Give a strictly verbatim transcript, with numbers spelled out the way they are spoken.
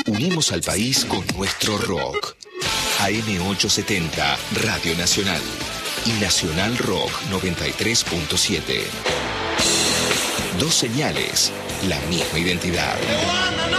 Unimos al país con nuestro rock. A M ochocientos setenta, Radio Nacional. Y Nacional Rock noventa y tres punto siete. Dos señales, la misma identidad.